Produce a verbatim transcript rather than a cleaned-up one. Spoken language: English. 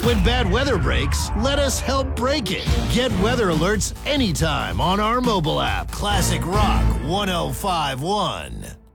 When bad weather breaks, let us help break it. Get weather alerts anytime on our mobile app. Classic Rock ten fifty-one.